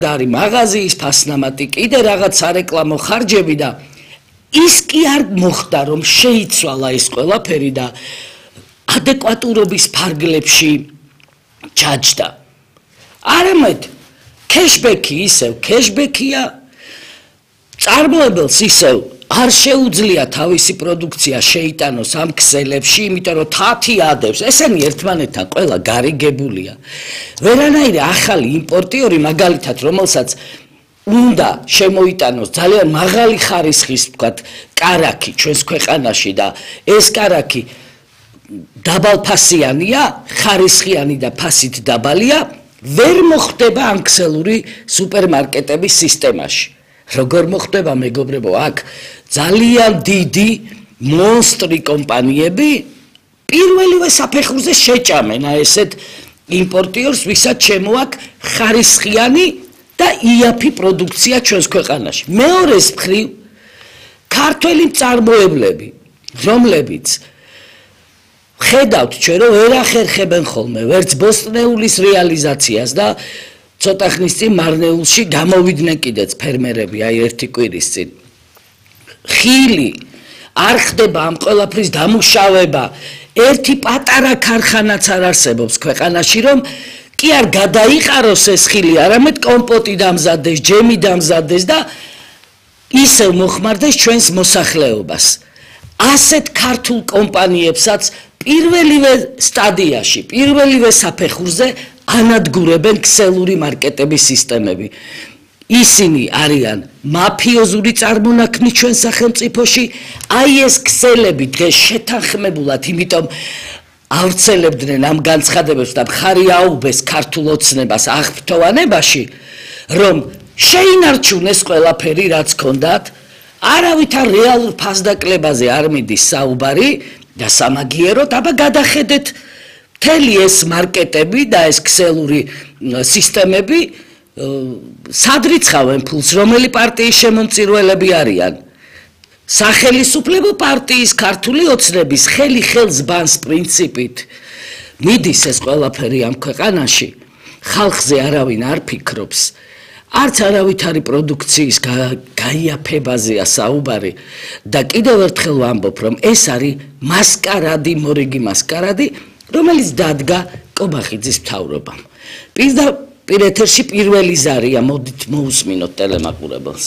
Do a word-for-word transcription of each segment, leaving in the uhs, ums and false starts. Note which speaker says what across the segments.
Speaker 1: არის მაღაზიის ფასნამატი, კიდე რაღაც სარეკლამო ხარჯები და ის კი არ მოხდა, რომ შეიცვალა ეს ყველაფერი და ადეკვატურობის ფარგლებში ჩაჯდა. არამედ cashback-ი ისევ cashback-ია, წარმოებელს ისევ არ შეუძლია თავისი პროდუქცია შეიტანოს ამ ქსელებში, იმიტომ რომ თათი ადევს. ესენი ერთმანეთთან ყველა გარიგებულია. ვერანაირი ახალი იმპორტიორი, მაგალითად, რომელსაც უნდა შემოიტანოს ძალიან მაღალი ხარისხის, ვთქვათ, კარაქი ჩვენს ქვეყანაში და ეს კარაქი დაბალფასიანია, ხარისხიანი და ფასით დაბალია, ვერ მოხდება ამ ქსელური სუპერმარკეტების სისტემაში. როგორ მოხდება, მეგობრებო, აქ ძალიან დიდი მონსტრი კომპანიები პირველივე საფეხურზე შეჭამენ ესეთ იმპორტიორს, ვისაც შემოაქვს ხარისხიანი და იაფი პროდუქცია ჩვენს ქვეყანაში. მეორეს მხრივ, ქართველი მწარმოებლები, რომლებიც ხედავთ ჩვენ, რომ ვერ ახერხებენ ხოლმე ვერც ბოსტნეულის რეალიზაციას და ცოტა ხნის წინ მარნეულში გამოვიდნენ კიდეც ფერმერები, აი ერთი კვირის წინ. ხილი არ ხდება ამ ყველაფრის დამუშავება, ერთი პატარა ქარხანაც არ არსებობს ქვეყანაში, რომ კი არ გადაიყაროს ეს ხილი, არამედ კომპოტი დამზადდეს, ჯემი დამზადდეს და ისევ მოხმარდეს ჩვენს მოსახლეობას. ასეთ ქართულ კომპანიებსაც პირველივე სტადიაში, პირველივე საფეხურზე ანადგურებენ ქსელური მარკეტების სისტემები. ისინი არიან მაფიოზური წარმონაქმნი ჩვენ სახელმწიფოში, აი ეს ქსელები დღეს შეთანხმებულად, იმიტომ ავრცელებდნენ ამ განცხადებებს და მხარი აუბეს ქართულ ოცნებას აღფრთოვანებაში, რომ შეინარჩუნეს ყველაფერი, რაც ჰქონდათ, არავითარ რეალურ ფასდაკლებაზე არ მიდის საუბარი და სამაგიეროდ, აბა გადახედეთ მთელი ეს მარკეტები და ეს ქსელური სისტემები სად რიცხავენ ფულს, რომელი პარტიის შემომწირველები არიან. სახელისუფლებო პარტიის ქართული ოცნების ხელი ხელს ბანს პრინციპით მიდის ეს ყველაფერი ამ ქვეყანაში, ხალხზე არავინ არ ფიქრობს, არც არავითარი პროდუქციის გაიაფებაზეა საუბარი და კიდევ ერთხელ ვამბობ, რომ ეს არის მასკარადი, მორიგი მასკარადი, რომელიც დადგა კობახიძის მთავრობამ. პირდაპირ ეთერში პირველი ზარია, მოდით მოусმინოთ ტელემაყურებელს.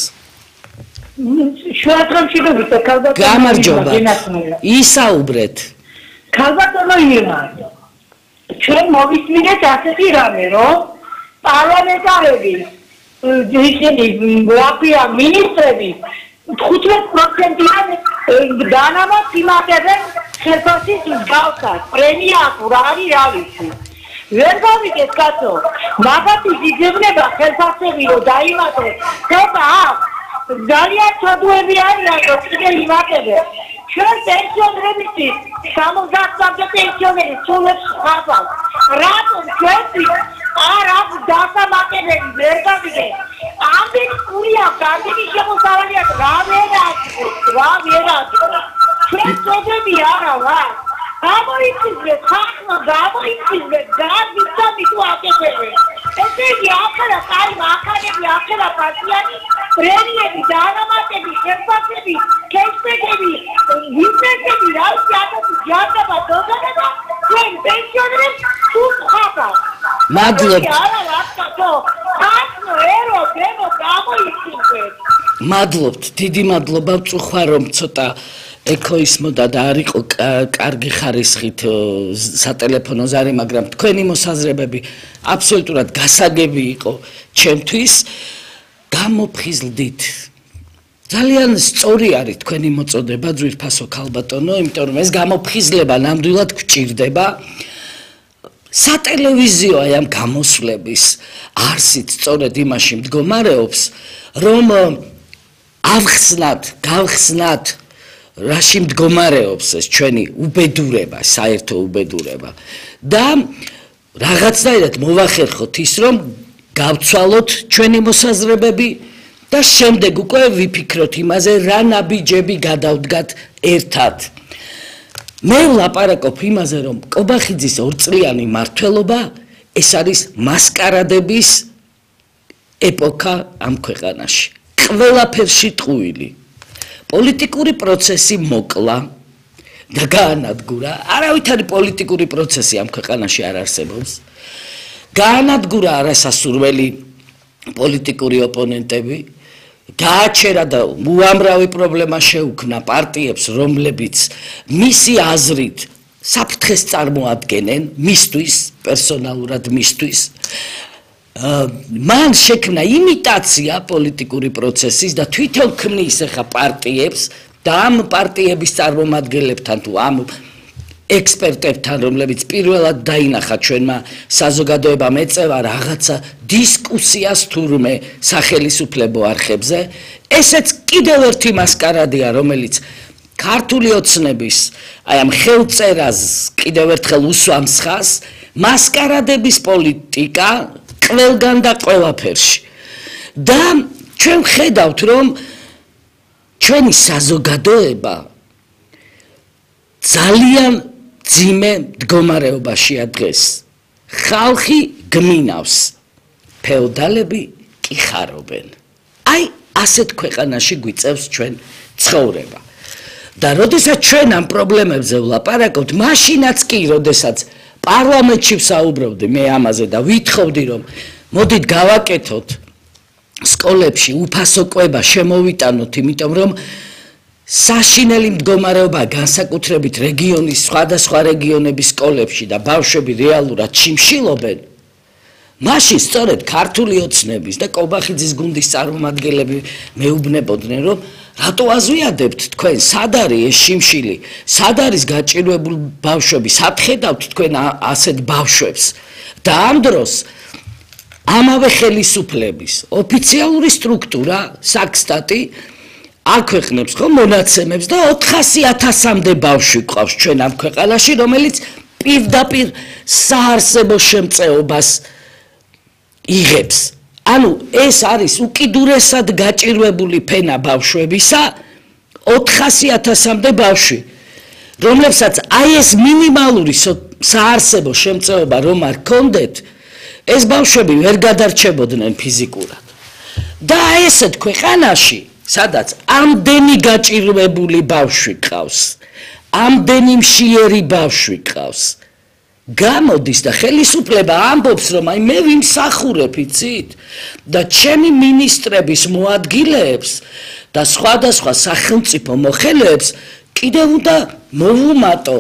Speaker 1: გამარჯობა. ისაუბრეთ.
Speaker 2: ქალბატონო ირმანდო, ჩვენ მოვისმინეთ ასეთი რამე, რომ პარლამენტარები, ისინი ვაფია მინისტრები თხუთმეტ პროცენტიან განამატ იმატებენ ხელფასის მსგავსად, პრემია თუ რა არის რა ვიცი. ვერ გავიგეთ კაცო, მაგათი ძიძებნება ხელფასები რომ დაიმატეს, ცოტა აქვს. ძალიან ცოდვები არიან, რომ კიდე იმატებენ. ჩვენ პენსიონერებისთვის სამოცდასამზე პენსიონერი სულებს ხარბავს. რატომ ჩვენთვის არ აქვს დასამატებელი, ვერ გავიგეთ. ამდენი პული აქვს, ამდენი შემოსავალი აქვს, რა ვერ აქვს, რა ვერ აქვს. ჩვენ ცოდვები არა ვარ. გამოიწვიეთ ხალხმა, გამოიწვიეთ, გადმიცემით თუ აკეთებენ. ესე იგი, ახლა კარი მახანები, ახლა პარტიანი პრემიები, დაანამატები, ხელფასები, კეშბეკები, ინვესტები, რა ვიცი, ათასი ჯარდაბა დოდადა და ჩვენ პენსიონერებს თუ ხაფავთ.
Speaker 1: მადლობთ.
Speaker 2: არა, რატო? ხალხო, ერო, დემო, გამოიწვიეთ.
Speaker 1: მადლობთ, დიდი მადლობა, ვწუხვა რომ ცოტა ეკოისმოდა და არ იყო კარგი ხარისხით სატელეფონო ზარი, მაგრამ თქვენი მოსაზრებები აბსოლუტურად გასაგები იყო ჩემთვის. გამოფხიზლდით. ძალიან სწორი არის თქვენი მოწოდება, ძვირფასო ქალბატონო, იმიტომ რომ ეს გამოფხიზლება ნამდვილად გვჭირდება. სატელევიზიო აი ამ გამოსვლების არსით სწორედ იმაში მდგომარეობს, რომ ავხსნათ, გავხსნათ რაში მდგომარეობს ეს ჩვენი უბედურება, საერთო უბედურება და რაღაცნაირად მოვახერხოთ ის, რომ გავცვალოთ ჩვენი მოსაზრებები და შემდეგ უკვე ვიფიქროთ იმაზე, რა ნაბიჯები გადავდგათ ერთად. მე ვლაპარაკობ იმაზე, რომ კობახიძის ორწლიანი მმართველობა ეს არის მასკარადების ეპოქა ამ ქვეყანაში. ყველაფერში ტყუილი. პოლიტიკური პროცესი მოკლა და გაანადგურა. არავითარი პოლიტიკური პროცესი ამ ქვეყანაში არ არსებობს. გაანადგურა არასასურველი პოლიტიკური ოპონენტები, გააჩერა და უამრავი პრობლემა შეუქმნა პარტიებს, რომლებიც მისი აზრით საფრთხეს წარმოადგენენ მისთვის, პერსონალურად მისთვის. მან შექმნა იმიტაცია პოლიტიკური პროცესის და თვითონ ქმნის ახლა პარტიებს და ამ პარტიების წარმომადგენლებთან თუ ამ ექსპერტებთან, რომლებიც პირველად დაინახა ჩვენმა საზოგადოებამ ეწევა რაღაცა დისკუსიას თურმე სახელისუფლებო არხებზე, ესეც კიდევ ერთი მასკარადია, რომელიც ქართული ოცნების აი ამ ხელწერას კიდევ ერთხელ უსვამს ხაზს, მასკარადების პოლიტიკა ყველგან და ყველაფერში. და ჩვენ ხედავთ, რომ ჩვენი საზოგადოება ძალიან ძიმე მდგომარეობაშია დღეს. ხალხი გმინავს, ფეოდალები კი ხარობენ. აი ასეთ ქვეყანაში გვიწევს ჩვენ ცხოვრება. და როდესაც ჩვენ ამ პრობლემებზე ვლაპარაკობთ, მაშინაც კი, როდესაც პარლამენტში ვსაუბრობდი მე ამაზე და ვითხოვდი, რომ მოდით გავაკეთოთ სკოლებში უფასო კვება შემოვიტანოთ, იმიტომ რომ საშინელი მდგომარეობა განსაკუთრებით რეგიონის სხვადასხვა რეგიონების სკოლებში და ბავშვები რეალურად ჩიმშილობენ. მაშინ სწორედ ქართული ოცნების და კობახიძის გუნდის წარმომადგენლები მეუბნებოდნენ, რომ რატო აზვიადებთ თქვენ, სად არის ეს შიმშილი, სად არის გაჭირვებული ბავშვები, სად ხედავთ თქვენ ასეთ ბავშვებს. და ამ დროს ამავე ხელისუფლების ოფიციალური სტრუქტურა საქსტატი აქვეყნებს ხო მონაცემებს და ოთხასი ათასამდე ბავშვი ყავს ჩვენ ამ ქვეყანაში, რომელიც პირდაპირ საარსებო შემწეობას იღებს. ანუ ეს არის უკიდურესად გაჭირვებული ფენა ბავშვებისა, ოთხასი ათასამდე ბავშვი, რომლებსაც აი ეს მინიმალური საარსებო შემწეობა რომ არ ჰქონდეთ, ეს ბავშვები ვერ გადარჩებოდნენ ფიზიკურად. და ესეთ ქვეყანაში, სადაც ამდენი გაჭირვებული ბავშვი ყავს, ამდენი მშიერი ბავშვი ყავს, გამოდის და ხელისუფლება ამბობს, რომ აი მე ვიმსახურებ, იცით? და ჩემი მინისტრების მოადგილეებს და სხვადასხვა სახელმწიფო მოხელეებს კიდევ უნდა მოვუმატო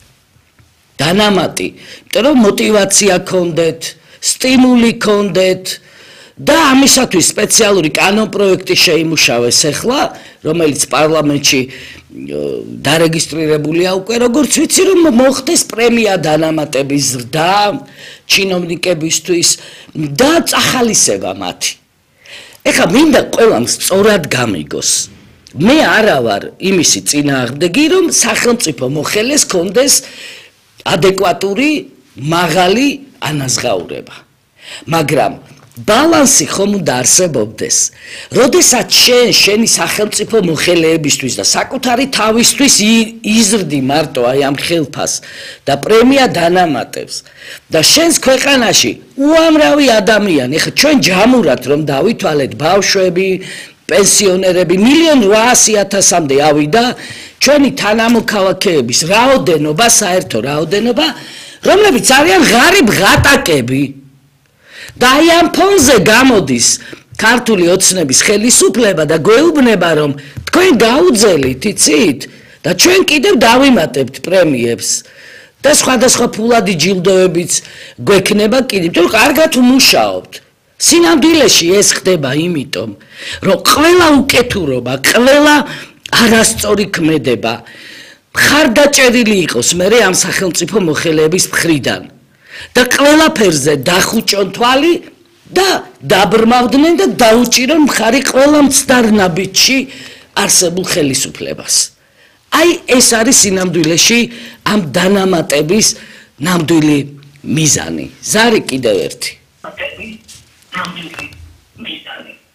Speaker 1: დანამატი, იმიტომ რომ мотиваცია გქონდეთ, სტიმული გქონდეთ და ამისათვის სპეციალური კანონპროექტი შეიმუშავეს ახლა, რომელიც პარლამენტში დარეგისტრირებულია უკვე, როგორც ვიცი, რომ მოხდეს პრემია დანამატების ზრდა ჩინოვნიკებისთვის და წახალისება მათი. ეხლა მინდა ყველამ სწორად გამიგოს. მე არა ვარ იმისი წინააღმდეგი, რომ სახელმწიფო მოხელეს გქონდეს ადეკვატური, მაღალი ანაზღაურება. მაგრამ ბალანსი ხომ უნდა არსებობდეს. როდესაც შენ შენი სახელმწიფო მოხელეებისთვის და საკუთარი თავისთვის იზრდი მარტო აი ამ ხელფას და პრემია დანამატებს და შენს ქვეყანაში უამრავი ადამიანი, ხა ჩვენ ჯამურად რომ დავითვალეთ ბავშვები, პენსიონერები, მილიონ რვაასი ათასამდე ავიდა ჩვენი თანამოქალაქეების რაოდენობა, საერთო რაოდენობა, რომლებიც არიან ღარიბ ღატაკები. და აი ამ ფონზე გამოდის ქართული ოცნების ხელისუფლება და გვეუბნება, რომ თქვენ გაუძელით, იცით? და ჩვენ კიდევ დავიმატებთ პრემიებს და სხვადასხვა ფულადი ჯილდოებიც გვექნება კიდევ, თუ კარგად ვმუშაობთ. სინამდვილეში ეს ხდება იმიტომ, რომ ყველა უკეთურობა, ყველა არასწორი ქმედება მხარდაჭერილი იყოს მერე ამ სახელმწიფო მოხელეების მხრიდან. და ყველაფერზე დახუჭონ თვალი და დაბრმავდნენ და დაუჭირონ მხარი ყველა მცდარ ნაბიჯში არსებულ ხელისუფლებას. აი ეს არის სინამდვილეში ამ დანამატების ნამდვილი მიზანი. ზარი კიდევ ერთი.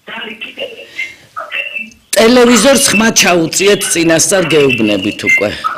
Speaker 1: ტელევიზორს ხმა ჩაუწიეთ, წინასწარ გეუბნებით უკვე.